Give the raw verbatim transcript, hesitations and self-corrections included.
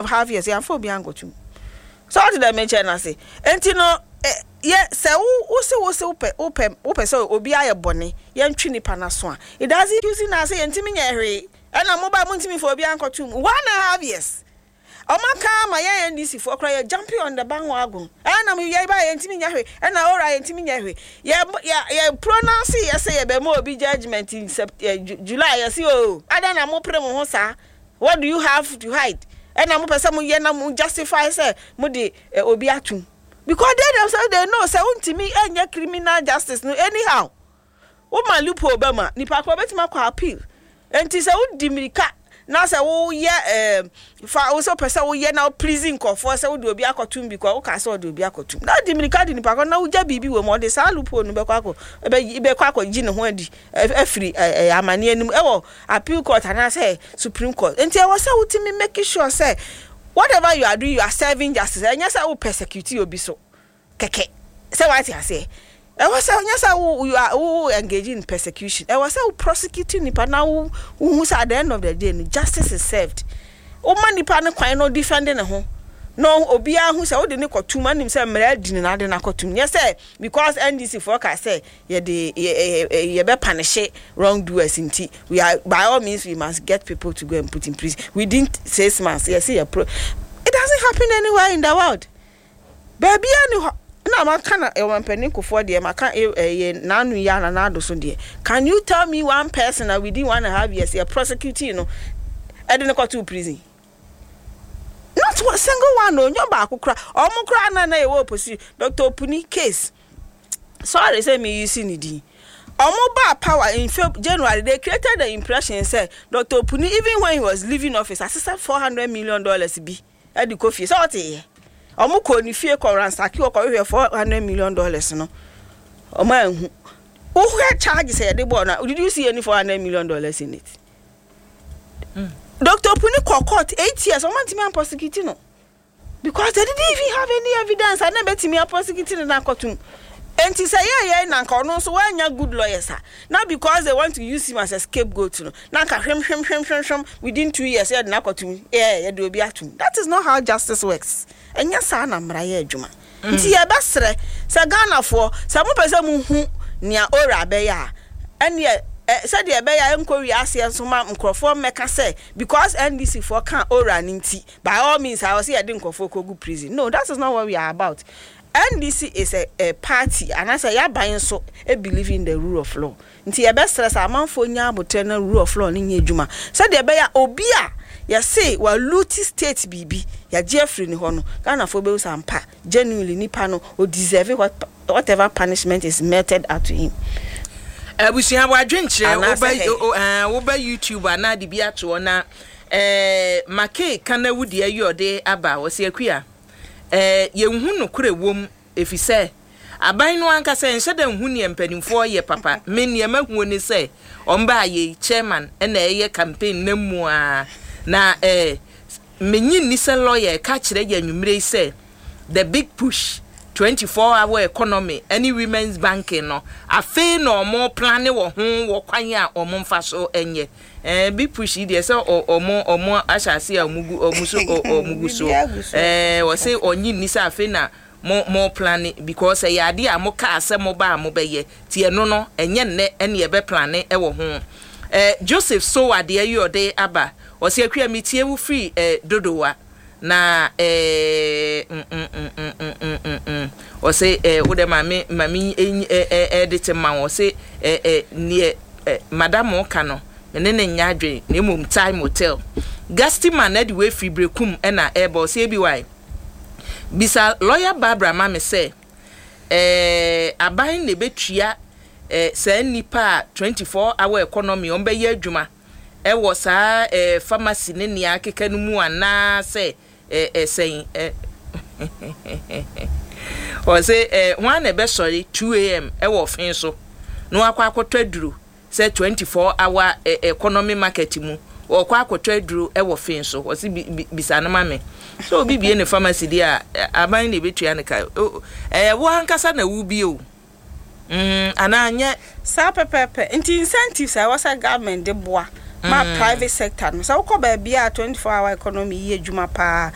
half years ya for bi ankotum so what did I mention I say enti no yeah say wo se wo se upe upe upe so obi aye bone ye ntwi nipa na so a it doesn't using na say ntimi nya hwe e na mobile mo ntimi for obi ankotum one and a half years Omaka my N D C for cry jumping on the bandwagon. And I'm ye by ntimi nya hwe and na ora ntimi nya hwe. Ye ye pronounce ye say be mo be judgment in July ye see oh. Ada na mo pre mo ho sa. What do you have to hide? And na mo pese mo ye na mo justify say mo de obi atum. Because they themselves they know say untimi enye criminal justice no anyhow. Wo ma lupo obama nipa ko betima kwa appeal. Enti say undimirika na say wo ye eh fa wo so pese wo ye na prison ko for say wo de obi akotum because wo ka say wo de obi akotum na di mirika di nipa ko na wo ja bibi wo mo de sa lupo no be kwa ko be be kwa ko gi ne ho adi afiri amane anim e wo appeal court na say supreme court enti e wo say wo timi make sure say whatever you are doing you are serving justice enya say wo persecute obi so keke say what I say I was saying, you are engaging in persecution. I was saying, prosecuting Nipa now, who's at the end of the day, justice is served. Oh, man, Nipa no quite no defending a home. No, Obia, who said, oh, the Nico two man himself, married in another Nakotum. Yes, sir, because N D C forecast say, yeah, the ye be punish wrongdoers in tea. We are, by all means, we must get people to go and put in prison. Within six months, yes, see, it doesn't happen anywhere in the world. Baby, I na makana e wan panin ko for de maka e nanu ya na na do so de can you tell me one person that within one and a half years you prosecute you know e dey go to prison not one single one no nyo ba akokra omo kra na na e wo posi Doctor Opuni case sorry say me use ni di omo ba power in January they created the impression say Doctor Opuni even when he was leaving office assisted four hundred million dollars bi e di kofi so what e omo ko ni fie ko ransaki o ko we four hundred million dollars no omo anhu o who charge say dey born na did you see any four hundred million dollars in it mm. Doctor Opuni ko court eight years o man timi am prosecute no because they didn't even have any evidence and na betimi am prosecute na kotum enti say yeah yeah na nka no so wanya good lawyers ah now because they want to use him as a scapegoat no na nka hwem hwem hwem hwem hwem within two years yeah na kotum yeah yeah dey obi atum that is not how justice works enya sa na mra ye adwuma nti ye besre se Ghana for se mo pese mu hu nia ora be ya ene se de be ya enko wi ase enso ma nkrofo meka say because N D C for kan ora nti by all means I was say de nkrofo ko go prison no that is not what we are about. N D C is a, a party and I say ya ban so e believe in the rule of law nti ye besre sa amanfo nya abotre na rule of law ni nya adwuma se de be ya obi a ya say wa luti state bibi ya Jeffrey ni hono Ghana for be usampa genuinely nipa no o deserve what whatever punishment is meted out to him. Abusia wa dwenche oba oba YouTube ana de bi ato na eh make kana wudi ayode aba wo se akua eh ye hu no kure wom efise aban no anka se nse da hu ne mpanimfo ye papa me ne mahu ni se omba ye chairman na ye campaign na mu a na eh menyi ni se lawyer ka kire ya nwumre say the big push twenty-four hour economy any women's banking no afi no more plan wo ho wo kwan a omo mfa so enye eh big push dey say omo omo ashase a omugu omuso omugu so eh wo say onyi ni se afi na mo mo plan because e yade a mo ka asem ba mo beye tie no no enye nne ene e be plan e wo ho eh Joseph so ade ayode aba wo say akua mitie wo free eh dodowa na eh mm mm mm mm mm mm o say eh wo de mami mami eh edit man o say eh eh ne madam o ka no ne ne nya adwen ne mum time hotel gasti man na de we free brekum e na e bo say bi why bisa lawyer Barbara mama say eh aban ne betua eh say nipa twenty-four hour economy on be ye adwuma e wo sa eh pharmacy ne ne akeka no mu ana say eh eh saying eh o say eh one e be sorry two a m e wo fin so no akwa akotwa duru say twenty-four hour eh, economy market mu o kwa akotwa duru e wo fin so o say bisa na mame so bibie ne pharmacy dia aban ne betua ne ka eh wo hankasa na wu bi o mm ananye sa pepepe inti incentives I was a government de boa ma private sector no so ko ba bia twenty-four hour economy ye djuma pa